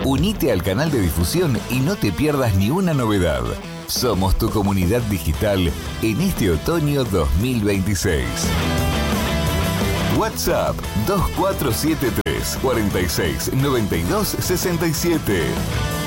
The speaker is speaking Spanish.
Unite al canal de difusión y no te pierdas ni una novedad. Somos tu comunidad digital en este otoño 2026. WhatsApp 2473 46 92 67.